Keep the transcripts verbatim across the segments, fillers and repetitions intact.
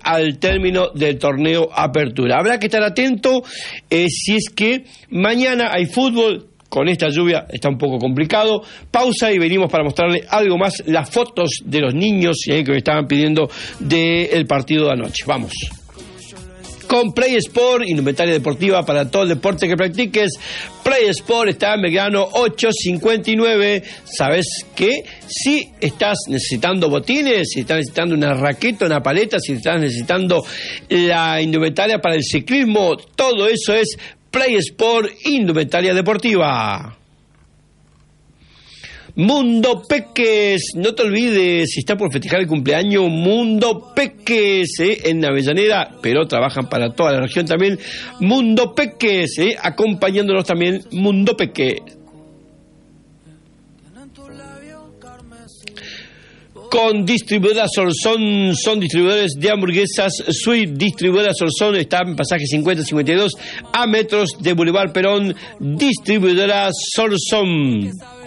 al término del torneo Apertura. Habrá que estar atento eh, si es que mañana hay fútbol. Con esta lluvia está un poco complicado. Pausa y venimos para mostrarle algo más, las fotos de los niños eh, que me estaban pidiendo del partido de anoche. Vamos. Con Play Sport, indumentaria deportiva para todo el deporte que practiques. Play Sport está en Belgrano ochocientos cincuenta y nueve. ¿Sabes qué? Si estás necesitando botines, si estás necesitando una raqueta, una paleta, si estás necesitando la indumentaria para el ciclismo, todo eso es Play Sport, indumentaria deportiva. Mundo Peques, no te olvides, si está por festejar el cumpleaños, Mundo Peques, eh, en Avellaneda, pero trabajan para toda la región también. Mundo Peques, eh, acompañándonos también, Mundo Peques. Con distribuidora Sorzón, son distribuidores de hamburguesas Sweet. Distribuidora Sorzón está en pasaje cincuenta cincuenta y dos a metros de Boulevard Perón. Distribuidora Sorzón.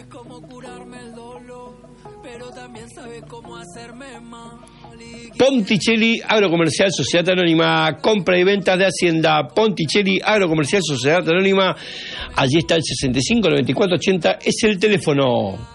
Ponticelli Agrocomercial Sociedad Anónima, compra y ventas de Hacienda. Ponticelli Agrocomercial Sociedad Anónima, allí está el sesenta y cinco noventa y cuatro ochenta, es el teléfono.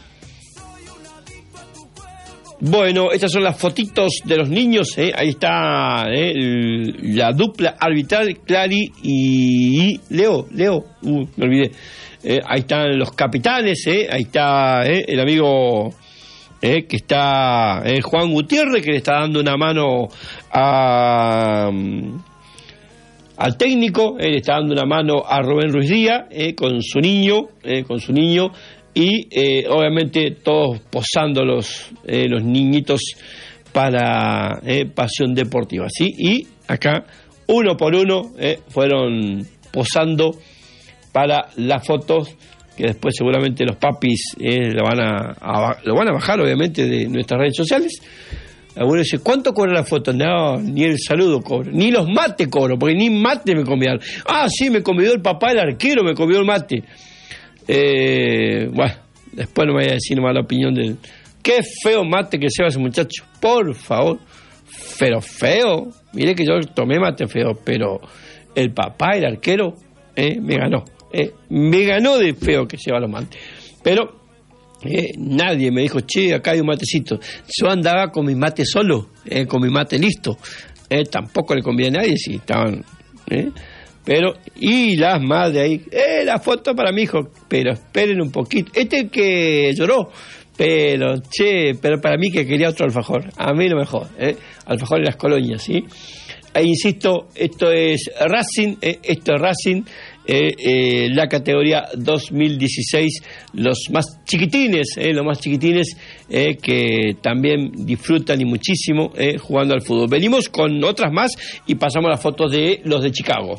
Bueno, estas son las fotitos de los niños, ¿eh? Ahí está ¿eh? la dupla arbitral, Clary y Leo, Leo, uh, me olvidé. Eh, ahí están los capitanes, ¿eh? Ahí está ¿eh? el amigo eh, que está, eh, Juan Gutiérrez, que le está dando una mano a, um, al técnico, eh, le está dando una mano a Rubén Ruiz Díaz, eh, con su niño, eh, con su niño. Y eh, obviamente todos posando los, eh, los niñitos para eh, Pasión Deportiva, ¿sí? Y acá, uno por uno, eh, fueron posando para las fotos, que después seguramente los papis eh, lo, van a, a, lo van a bajar, obviamente, de nuestras redes sociales. Algunos dicen, ¿cuánto cobra la foto? No, ni el saludo cobro, ni los mates cobro, porque ni mate me convidaron. Ah, sí, me convidó el papá del arquero, me convidó el mate. Eh, bueno, después no me voy a decir más la opinión del... Qué feo mate que se va ese muchacho, por favor. Pero feo, mire que yo tomé mate feo, pero el papá, el arquero, eh, me ganó. Eh, me ganó de feo que se va los mates. Pero eh, nadie me dijo, che, acá hay un matecito. Yo andaba con mi mate solo, eh, con mi mate listo. Eh, tampoco le conviene a nadie si estaban... Eh, Pero, y las madres ahí, eh, la foto para mi hijo, pero esperen un poquito. Este es el que lloró, pero, che, pero para mí que quería otro alfajor. A mí no me jode, ¿eh? Alfajor en las colonias, ¿sí? E insisto, esto es Racing, eh, esto es Racing, eh, eh, la categoría dos mil dieciséis, los más chiquitines, eh, los más chiquitines eh, que también disfrutan y muchísimo eh, jugando al fútbol. Venimos con otras más y pasamos a las fotos de los de Chicago.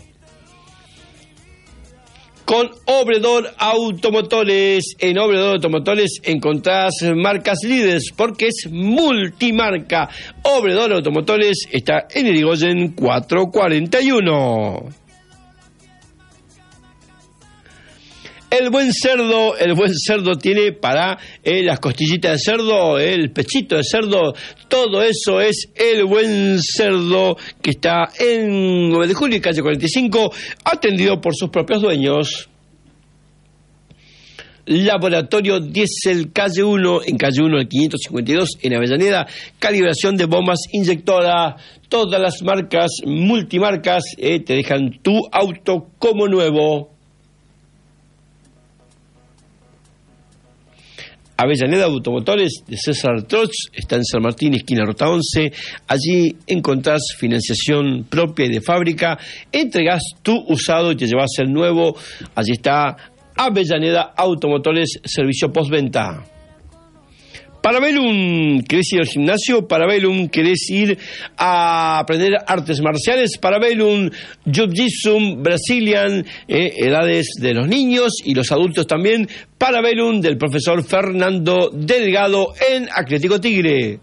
Con Obredor Automotores. En Obredor Automotores encontrás marcas líderes porque es multimarca. Obredor Automotores está en Irigoyen cuatrocientos cuarenta y uno. El buen cerdo, el buen cerdo tiene para eh, las costillitas de cerdo, eh, el pechito de cerdo, todo eso es el buen cerdo que está en nueve de julio, calle cuarenta y cinco, atendido por sus propios dueños. Laboratorio Diesel, calle uno, en calle uno del quinientos cincuenta y dos, en Avellaneda, calibración de bombas inyectoras, todas las marcas, multimarcas, eh, te dejan tu auto como nuevo. Avellaneda Automotores de César Trots está en San Martín, esquina Ruta once. Allí encontrás financiación propia y de fábrica. Entregás tu usado y te llevas el nuevo. Allí está Avellaneda Automotores, servicio postventa. Parabellum, ¿querés ir al gimnasio? Parabellum, ¿querés ir a aprender artes marciales? Parabellum, Jiu-Jitsu, Brazilian, eh, edades de los niños y los adultos también. Parabellum, del profesor Fernando Delgado en Atlético Tigre.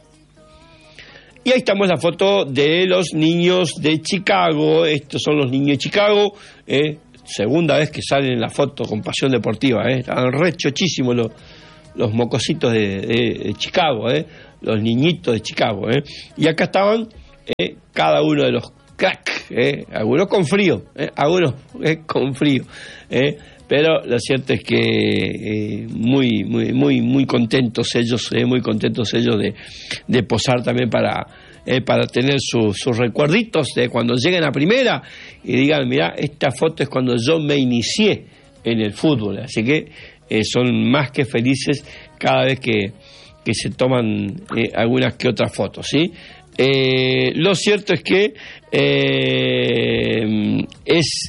Y ahí estamos la foto de los niños de Chicago. Estos son los niños de Chicago. Eh, segunda vez que salen en la foto con Pasión Deportiva. Eh. Están re chochísimos los... los mocositos de, de, de Chicago, ¿eh? Los niñitos de Chicago, ¿eh? Y acá estaban eh, cada uno de los crack, eh, algunos con frío, eh, algunos eh, con frío, eh, pero lo cierto es que eh, muy, muy, muy, muy contentos ellos, eh, muy contentos ellos de, de posar también para, eh, para tener su, sus recuerditos de cuando lleguen a primera y digan, mirá, esta foto es cuando yo me inicié en el fútbol, así que eh, son más que felices cada vez que, que se toman eh, algunas que otras fotos, ¿sí? Eh, lo cierto es que eh, es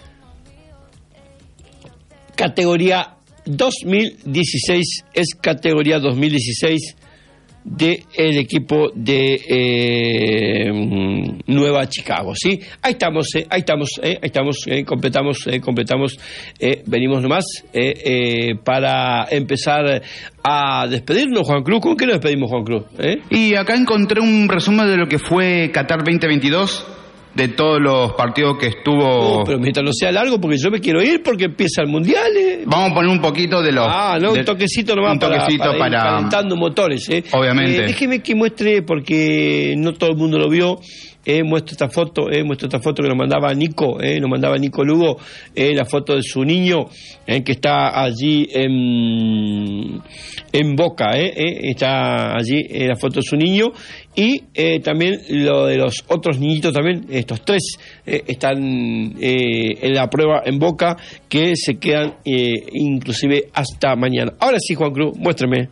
categoría dos mil dieciséis, es categoría dos mil dieciséis del equipo de eh, Nueva Chicago, ¿sí? Ahí estamos, eh, ahí estamos, eh, ahí estamos, eh, completamos, eh, completamos, eh, venimos nomás eh, eh, para empezar a despedirnos, Juan Cruz. ¿Con qué nos despedimos, Juan Cruz? ¿Eh? Y acá encontré un resumen de lo que fue Qatar veinte veintidós, de todos los partidos que estuvo... No, pero mientras no sea largo, porque yo me quiero ir porque empieza el Mundial. ¿eh? Vamos a poner un poquito de los... Ah, no, de, un toquecito nomás un toquecito para, para, para... ir calentando motores. ¿eh? Obviamente. Eh, déjeme que muestre, porque no todo el mundo lo vio, eh, muestro esta foto, eh, muestro esta foto que nos mandaba Nico, eh, nos mandaba Nico Lugo, eh, la foto de su niño, eh, que está allí en, en Boca, eh, eh, está allí eh, la foto de su niño, y eh, también lo de los otros niñitos también, estos tres eh, están eh, en la prueba en Boca, que se quedan eh, inclusive hasta mañana. Ahora sí, Juan Cruz, muéstrame.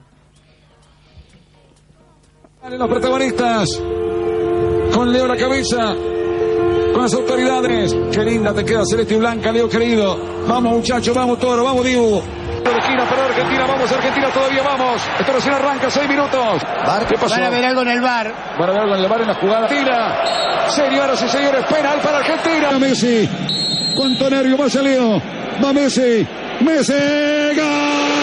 Los protagonistas, con Leo la cabeza, con las autoridades. Qué linda te queda celeste y blanca, Leo querido. Vamos muchachos, vamos Toro, vamos Dibu. De esquina para Argentina, vamos Argentina, todavía vamos. Esto recién arranca, seis minutos. ¿Qué pasó? Van a ver algo en el bar. Van a ver algo en el bar en la jugada. Argentina. Señoras y señores, penal para Argentina. Va Messi. Cuánto nervio, va Leo. Va Messi. Messi. ¡Gol!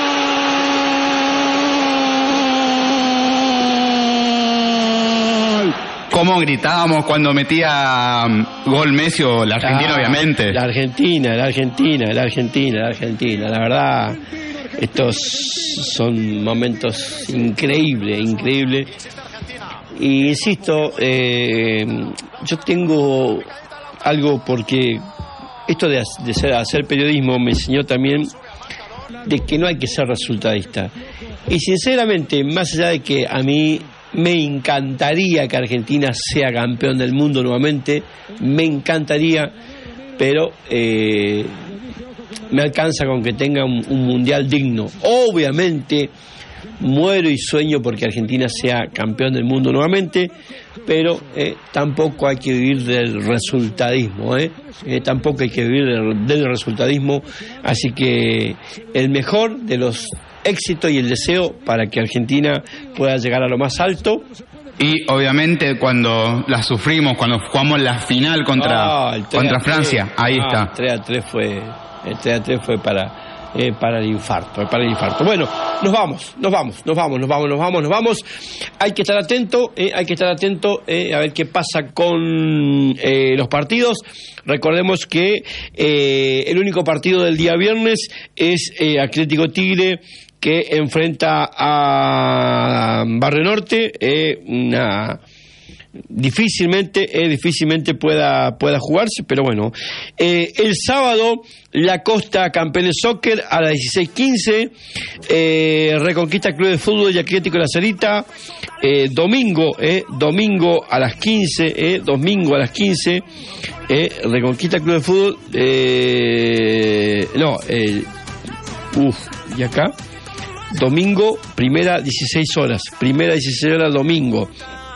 Cómo gritábamos cuando metía gol Messi o la Argentina, ah, obviamente. La Argentina, la Argentina, la Argentina, la Argentina. La verdad, estos son momentos increíbles, increíbles. Y insisto, eh, yo tengo algo porque esto de, de ser, hacer periodismo me enseñó también de que no hay que ser resultadista. Y sinceramente, más allá de que a mí me encantaría que Argentina sea campeón del mundo nuevamente, me encantaría, pero eh, me alcanza con que tenga un, un mundial digno. Obviamente muero y sueño porque Argentina sea campeón del mundo nuevamente, pero eh, tampoco hay que vivir del resultadismo, ¿eh? Eh, tampoco hay que vivir del, del resultadismo, así que el mejor de los éxito y el deseo para que Argentina pueda llegar a lo más alto. Y obviamente cuando la sufrimos, cuando jugamos la final contra, ah, contra Francia, ahí ah, está. El tres a tres fue, el tres a tres fue para, eh, para el infarto, para el infarto. Bueno, nos vamos, nos vamos, nos vamos, nos vamos, nos vamos, nos vamos. Hay que estar atento, eh, hay que estar atento eh, a ver qué pasa con eh, los partidos. Recordemos que eh, el único partido del día viernes es eh, Atlético Tigre, que enfrenta a Barrio Norte, eh, una difícilmente, eh, difícilmente pueda, pueda jugarse, pero bueno. Eh, el sábado, La Costa Campeones Soccer a las dieciséis quince, eh, Reconquista Club de Fútbol y Atlético La Cerita, eh, domingo, eh, domingo a las quince, eh, domingo a las quince, eh, Reconquista Club de Fútbol, eh, no, eh, uff, y acá, domingo, primera dieciséis horas, primera dieciséis horas domingo.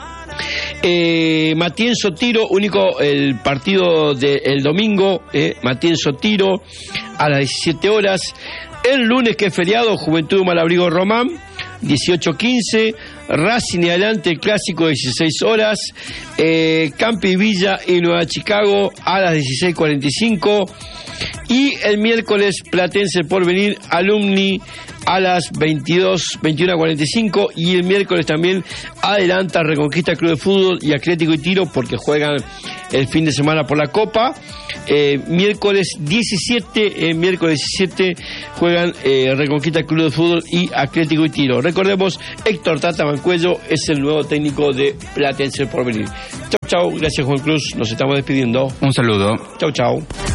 Eh, Matienzo Tiro, único el partido del domingo, eh, Matienzo Tiro a las diecisiete horas. El lunes, que es feriado, Juventud Malabrigo Román, dieciocho quince. Racing y Adelante, el clásico, dieciséis horas. eh, Campi Villa y Nueva Chicago a las dieciséis cuarenta y cinco. Y el miércoles, Platense Porvenir, Alumni a las veintidós, veintiuno cuarenta y cinco, y el miércoles también adelanta Reconquista Club de Fútbol y Atlético y Tiro porque juegan el fin de semana por la Copa. Eh, miércoles diecisiete, eh, miércoles diecisiete juegan eh, Reconquista Club de Fútbol y Atlético y Tiro. Recordemos, Héctor Tata Mancuello es el nuevo técnico de Platense El Porvenir. Chau, chau, gracias Juan Cruz, nos estamos despidiendo. Un saludo. Chau, chau.